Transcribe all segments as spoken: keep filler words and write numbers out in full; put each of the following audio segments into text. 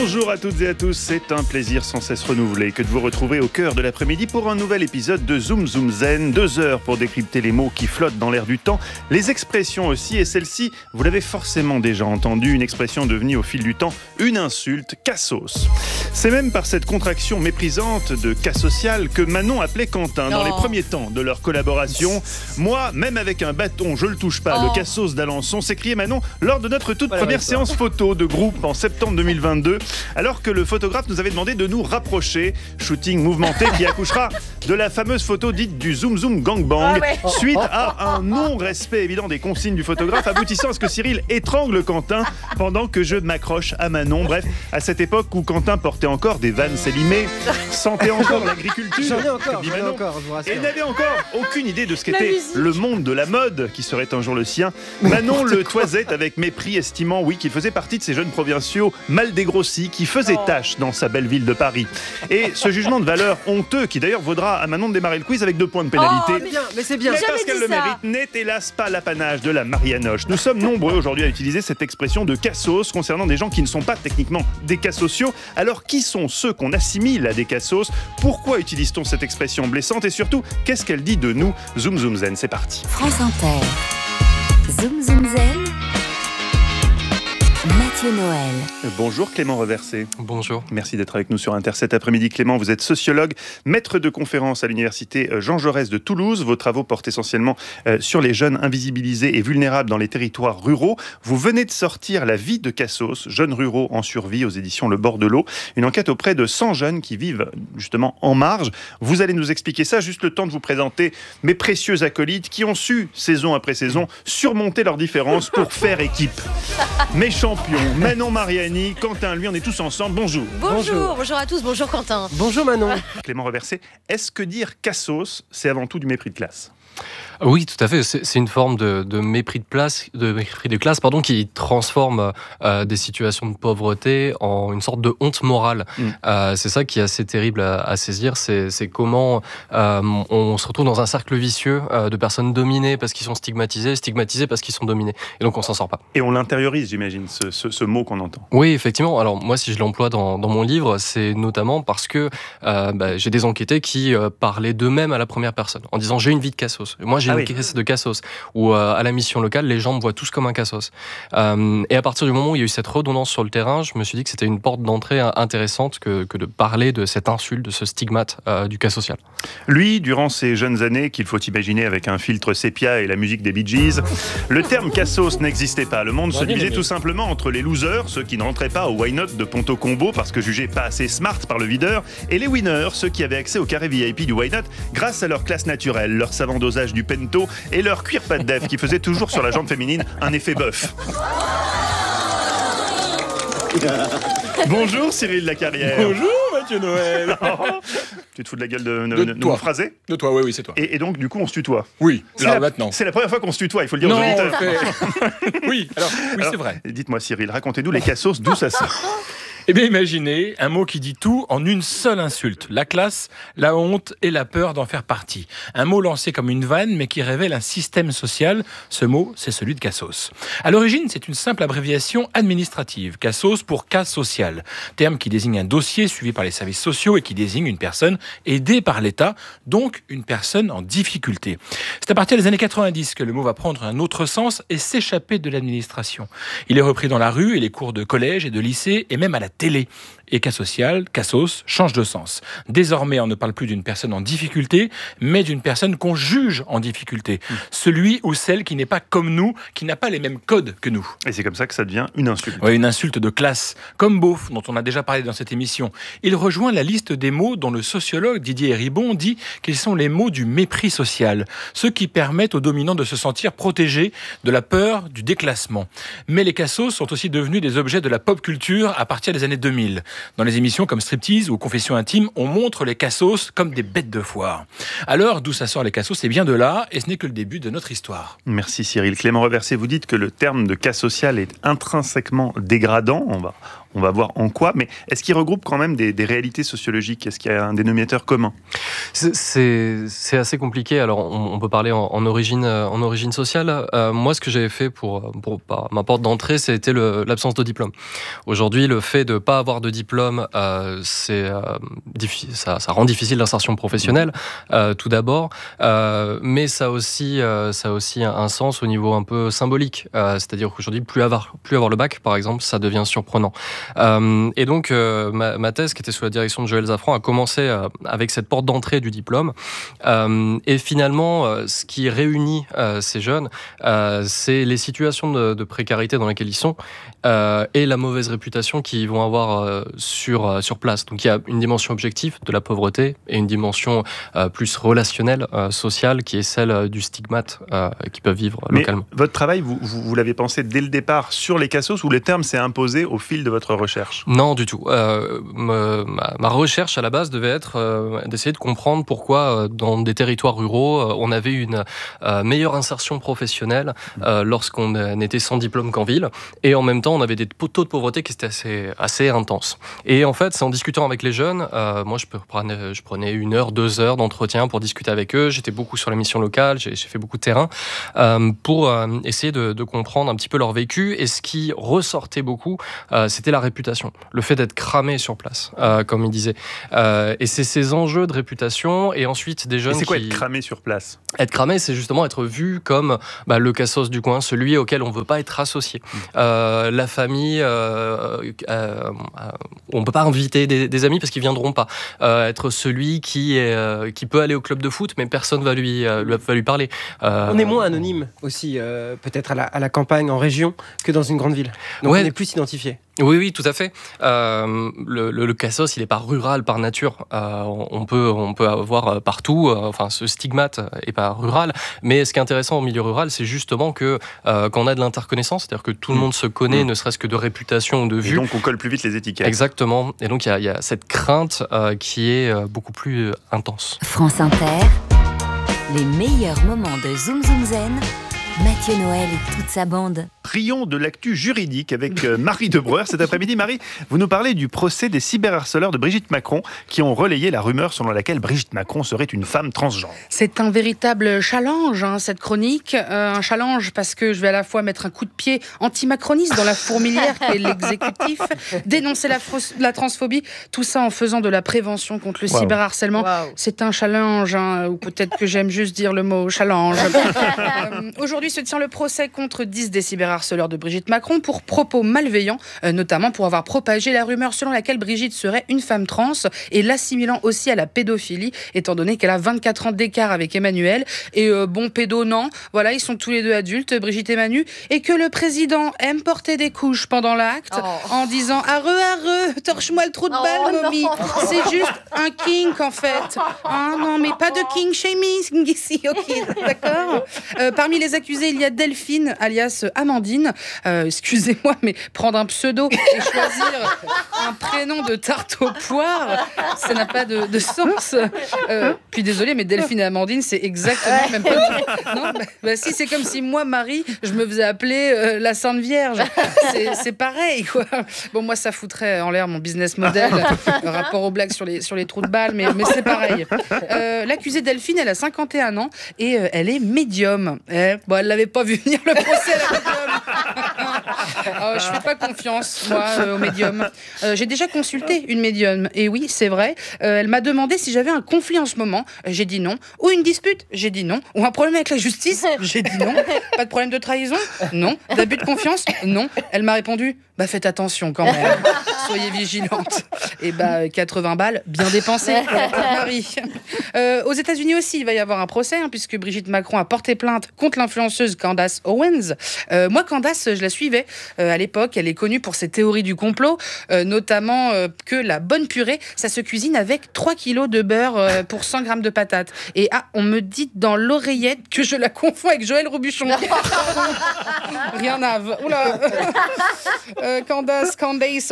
Bonjour à toutes et à tous, c'est un plaisir sans cesse renouvelé que de vous retrouver au cœur de l'après-midi pour un nouvel épisode de Zoom Zoom Zen. Deux heures pour décrypter les mots qui flottent dans l'air du temps, les expressions aussi, et celle-ci, vous l'avez forcément déjà entendue, une expression devenue au fil du temps une insulte, cassos. C'est même par cette contraction méprisante de cas social que Manon appelait Quentin dans Oh. les premiers temps de leur collaboration. Moi, même avec un bâton, je le touche pas, Oh. le cassos d'Alençon, s'écriait Manon lors de notre toute Voilà, première ouais, séance photo de groupe en septembre deux mille vingt-deux, alors que le photographe nous avait demandé de nous rapprocher. Shooting mouvementé qui accouchera de la fameuse photo dite du Zoom Zoom Gangbang, Ah ouais. suite à un non-respect évident des consignes du photographe, aboutissant à ce que Cyril étrangle Quentin pendant que je m'accroche à Manon. Bref, à cette époque où Quentin portait encore des vannes élimées, sentait encore l'agriculture, J'en ai encore, dit j'en ai Manon, encore, je vous rassure. et n'avait encore aucune idée de ce La qu'était musique. le monde de la mode, qui serait un jour le sien. Manon le toisait avec mépris, estimant, oui, qu'il faisait partie de ces jeunes provinciaux mal dégrossis qui faisaient Oh. tâche dans sa belle ville de Paris. Et ce jugement de valeur honteux, qui d'ailleurs vaudra à Manon de démarrer le quiz avec deux points de pénalité. Oh, C'est bien, mais c'est bien. Mais Jamais parce qu'elle dit le ça. mérite, n'est hélas pas l'apanage de la Marianoche. Nous sommes nombreux aujourd'hui à utiliser cette expression de cassos concernant des gens qui ne sont pas techniquement des cas sociaux. Alors qui sont ceux qu'on assimile à des cassos? Pourquoi utilise-t-on cette expression blessante? Et surtout, qu'est-ce qu'elle dit de nous? Zoom Zoom Zen, c'est parti. France Inter. Zoom Zoom Zen. Mathieu Noël. Bonjour Clément Reversé. Bonjour. Merci d'être avec nous sur Inter cet après-midi. Clément, vous êtes sociologue, maître de conférences à l'université Jean Jaurès de Toulouse. Vos travaux portent essentiellement euh, sur les jeunes invisibilisés et vulnérables dans les territoires ruraux. Vous venez de sortir La vie de Cassos, jeunes ruraux en survie aux éditions Le Bord de l'eau. Une enquête auprès de cent jeunes qui vivent justement en marge. Vous allez nous expliquer ça, juste le temps de vous présenter mes précieux acolytes qui ont su, saison après saison, surmonter leurs différences pour faire équipe. Mes champions, Manon Mariani, Quentin, lui, on est tous ensemble. Bonjour. Bonjour, Bonjour. bonjour à tous, bonjour Quentin. Bonjour Manon. Clément Reversé, est-ce que dire cassos, c'est avant tout du mépris de classe? Oui, tout à fait. C'est, c'est une forme de, de mépris de place, de mépris de classe, pardon, qui transforme euh, des situations de pauvreté en une sorte de honte morale. Mm. Euh, c'est ça qui est assez terrible à, à saisir. C'est, c'est comment euh, on se retrouve dans un cercle vicieux euh, de personnes dominées parce qu'ils sont stigmatisés, stigmatisés parce qu'ils sont dominés. Et donc on s'en sort pas. Et on l'intériorise, j'imagine, ce, ce, ce mot qu'on entend. Oui, effectivement. Alors moi, si je l'emploie dans, dans mon livre, c'est notamment parce que euh, bah, j'ai des enquêtés qui euh, parlaient d'eux-mêmes à la première personne, en disant j'ai une vie de cassos. Moi, j'ai Ah une oui. caisse de cassos. Ou euh, à la mission locale, les gens me voient tous comme un cassos. Euh, et à partir du moment où il y a eu cette redondance sur le terrain, je me suis dit que c'était une porte d'entrée intéressante que, que de parler de cette insulte, de ce stigmate euh, du cas social. Lui, durant ses jeunes années, qu'il faut imaginer avec un filtre sépia et la musique des Bee Gees, le terme cassos n'existait pas. Le monde se divisait tout simplement entre les losers, ceux qui ne rentraient pas au Why Not de Ponto Combo parce que jugés pas assez smart par le videur, et les winners, ceux qui avaient accès au carré V I P du Why Not grâce à leur classe naturelle, leur savant dosage du Pento et leur cuir pas de def qui faisait toujours sur la jambe féminine un effet bœuf. Bonjour Cyril Lacarrière. Bonjour Mathieu Noël. Tu te fous de la gueule de, de, De de toi. mon phrasé? De toi, oui, oui, c'est toi. Et, et donc du coup on se tutoie. Oui, C'est là la, maintenant. c'est la première fois qu'on se tutoie, il faut le dire aux Non, auditeurs. on fait- oui, alors, oui, Alors, c'est vrai. Dites-moi Cyril, racontez-nous les cassos, d'où ça sort? Eh bien, imaginez un mot qui dit tout en une seule insulte. La classe, la honte et la peur d'en faire partie. Un mot lancé comme une vanne, mais qui révèle un système social. Ce mot, c'est celui de cassos. À l'origine, c'est une simple abréviation administrative. Cassos pour cas social. Terme qui désigne un dossier suivi par les services sociaux et qui désigne une personne aidée par l'État, donc une personne en difficulté. C'est à partir des années quatre-vingt-dix que le mot va prendre un autre sens et s'échapper de l'administration. Il est repris dans la rue et les cours de collège et de lycée et même à la télé. Et cas social, cassos, change de sens. Désormais, on ne parle plus d'une personne en difficulté, mais d'une personne qu'on juge en difficulté. Mmh. Celui ou celle qui n'est pas comme nous, qui n'a pas les mêmes codes que nous. Et c'est comme ça que ça devient une insulte. Oui, une insulte de classe. Comme beauf, dont on a déjà parlé dans cette émission. Il rejoint la liste des mots dont le sociologue Didier Ribon dit qu'ils sont les mots du mépris social. Ceux qui permettent aux dominants de se sentir protégés de la peur, du déclassement. Mais les cassos sont aussi devenus des objets de la pop culture à partir des années deux mille. Dans les émissions comme Striptease ou Confessions intimes, on montre les cassos comme des bêtes de foire. Alors, d'où ça sort les cassos? C'est bien de là, et ce n'est que le début de notre histoire. Merci Cyril. Clément Reversé, vous dites que le terme de cas social est intrinsèquement dégradant. On va, on va voir en quoi, mais est-ce qu'il regroupe quand même des, des réalités sociologiques? Est-ce qu'il y a un dénominateur commun? C'est, c'est, c'est assez compliqué. Alors, on, on peut parler en, en, origine, en origine sociale. Euh, moi, ce que j'avais fait pour, pour, pour ma porte d'entrée, c'était le, l'absence de diplôme. Aujourd'hui, le fait de ne pas avoir de diplôme, euh, c'est, euh, diffi- ça, ça rend difficile l'insertion professionnelle, euh, tout d'abord. Euh, mais ça a aussi, euh, ça a aussi un, un sens au niveau un peu symbolique. Euh, c'est-à-dire qu'aujourd'hui, plus avoir, plus avoir le bac, par exemple, ça devient surprenant. Euh, et donc, euh, ma, ma thèse, qui était sous la direction de Joël Zafran, a commencé euh, avec cette porte d'entrée du diplôme. Euh, et finalement, euh, ce qui réunit euh, ces jeunes, euh, c'est les situations de, de précarité dans lesquelles ils sont euh, et la mauvaise réputation qu'ils vont avoir euh, sur, euh, sur place. Donc, il y a une dimension objective de la pauvreté et une dimension euh, plus relationnelle, euh, sociale, qui est celle du stigmate euh, qu'ils peuvent vivre Mais localement. Votre travail, vous, vous, vous l'avez pensé dès le départ sur les cassos ou le terme s'est imposé au fil de votre recherche? Non, du tout. Euh, ma, ma recherche à la base devait être euh, d'essayer de comprendre pourquoi euh, dans des territoires ruraux euh, on avait une euh, meilleure insertion professionnelle euh, lorsqu'on était sans diplôme qu'en ville, et en même temps on avait des taux de pauvreté qui étaient assez, assez intenses. Et en fait, c'est en discutant avec les jeunes, euh, moi je prenais, je prenais une heure, deux heures d'entretien pour discuter avec eux. J'étais beaucoup sur les missions locales, j'ai, j'ai fait beaucoup de terrain euh, pour euh, essayer de, de comprendre un petit peu leur vécu. Et ce qui ressortait beaucoup, euh, c'était la réputation, le fait d'être cramé sur place, euh, comme il disait. Euh, et c'est ces enjeux de réputation, et ensuite des jeunes. Et c'est quoi qui... être cramé sur place? Être cramé, c'est justement être vu comme bah, le cassos du coin, celui auquel on ne veut pas être associé. Mmh. Euh, la famille, euh, euh, on ne peut pas inviter des, des amis parce qu'ils ne viendront pas. Euh, être celui qui, est, euh, qui peut aller au club de foot, mais personne ne va lui, euh, va lui parler. Euh, on est moins anonyme aussi, euh, peut-être à la, à la campagne, en région, que dans une grande ville. Donc ouais. On est plus identifié. Oui, oui, tout à fait. Euh, le, le, le cassos, il n'est pas rural par nature. Euh, on peut, on peut avoir partout, euh, enfin, ce stigmate n'est pas rural. Mais ce qui est intéressant au milieu rural, c'est justement que euh, quand on a de l'interconnaissance, c'est-à-dire que tout le monde se connaît, mmh. ne serait-ce que de réputation ou de vue. Et donc on colle plus vite les étiquettes. Exactement. Et donc il y, y a cette crainte euh, qui est euh, beaucoup plus euh, intense. France Inter, les meilleurs moments de Zoom Zoom Zen. Mathieu Noël et toute sa bande. Prions de l'actu juridique avec Marie Debreuer. Cet après-midi, Marie, vous nous parlez du procès des cyberharceleurs de Brigitte Macron qui ont relayé la rumeur selon laquelle Brigitte Macron serait une femme transgenre. C'est un véritable challenge, hein, cette chronique. Euh, un challenge parce que je vais à la fois mettre un coup de pied anti-macroniste dans la fourmilière qui est l'exécutif, dénoncer la, fausse, la transphobie, tout ça en faisant de la prévention contre le wow. cyberharcèlement. Wow. C'est un challenge, hein, ou peut-être que j'aime juste dire le mot challenge. euh, aujourd'hui, se tient le procès contre dix des cyberharceleurs de Brigitte Macron pour propos malveillants, euh, notamment pour avoir propagé la rumeur selon laquelle Brigitte serait une femme trans et l'assimilant aussi à la pédophilie, étant donné qu'elle a vingt-quatre ans d'écart avec Emmanuel. Et euh, bon, pédo, non. Voilà, ils sont tous les deux adultes, Brigitte et Manu, et que le président aime porter des couches pendant l'acte oh. en disant « Arre, arre, torche-moi le trou de balle, oh, momie. C'est juste un kink, en fait. Ah non, mais pas de king shaming ici, ok, d'accord. Euh, parmi les accusés, il y a Delphine, alias Amandine. Euh, excusez-moi, mais prendre un pseudo et choisir un prénom de tarte aux poires, ça n'a pas de, de sens. Euh, puis désolé, mais Delphine et Amandine, c'est exactement le même prénom. Non, bah, bah si, c'est comme si moi, Marie, je me faisais appeler euh, la Sainte Vierge. C'est, c'est pareil, quoi. Bon, moi, ça foutrait en l'air mon business model, euh, rapport aux blagues sur les, sur les trous de balles, mais, mais c'est pareil. Euh, l'accusée Delphine, elle a cinquante et un ans et euh, elle est médium. Eh, bon, elle l'avait pas vu venir le procès à la médium. Oh, je fais pas confiance, moi, euh, au médium. Euh, j'ai déjà consulté une médium, et oui, c'est vrai. Euh, elle m'a demandé si j'avais un conflit en ce moment. J'ai dit non. Ou une dispute. J'ai dit non. Ou un problème avec la justice. J'ai dit non. Pas de problème de trahison. Non. D'abus de confiance. Non. Elle m'a répondu, bah faites attention quand même. Soyez vigilante. Et bah quatre-vingts balles, bien dépensées. Marie. Euh, aux États-Unis aussi, il va y avoir un procès, hein, puisque Brigitte Macron a porté plainte contre l'influenceuse Candace Owens. Euh, moi, Candace, je la suivais euh, à l'époque. Elle est connue pour ses théories du complot, euh, notamment euh, que la bonne purée, ça se cuisine avec trois kilos de beurre euh, pour cent grammes de patates. Et ah, on me dit dans l'oreillette que je la confonds avec Joël Robuchon. Rien à voir. Oula. euh, Candace, Candace Owens,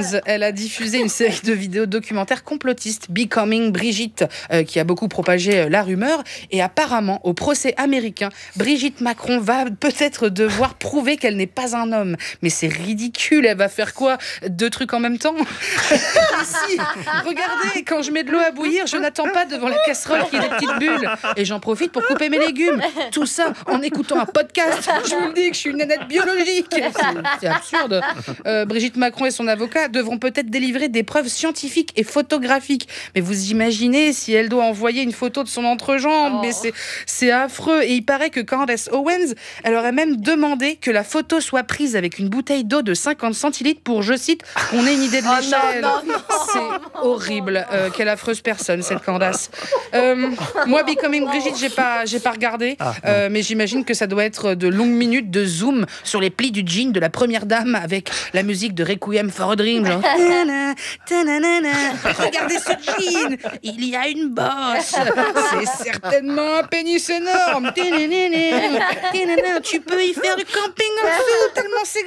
Owens, elle a diffusé une série de vidéos documentaires complotistes, Becoming Brigitte, euh, qui a beaucoup propagé euh, la rumeur. Et apparemment, au procès américain, Brigitte Macron va peut-être devoir prouver qu'elle n'est pas un homme. Mais c'est ridicule, elle va faire quoi? Deux trucs en même temps? Si, regardez, quand je mets de l'eau à bouillir, je n'attends pas devant la casserole qui ait des petites bulles. Et j'en profite pour couper mes légumes. Tout ça en écoutant un podcast. Je vous le dis que je suis une nénette biologique. C'est, c'est absurde. Euh, Brigitte Macron et son avocat devront peut-être délivrer des preuves scientifiques et photographiques. Mais vous imaginez si elle doit envoyer une photo de son entrejambe? Oh. Mais c'est, c'est affreux. Et il paraît que Candace Owens, elle aurait même demandé que la photo soit prise avec une bouteille d'eau de cinquante centilitres pour, je cite, qu'on ait une idée de l'échelle. Oh non, non, non. C'est horrible. Euh, quelle affreuse personne, cette Candace. Euh, moi, Becoming Brigitte, j'ai pas, j'ai pas regardé, ah, euh, mais j'imagine que ça doit être de longues minutes de zoom sur les plis du jean de la première dame avec la musique de Requiem for a Dream. Genre. Tana, tanana. Regardez ce jean, il y a une bosse. C'est certainement un pénis énorme. Tanana, tanana. Tu peux y faire du camping en dessous, tellement c'est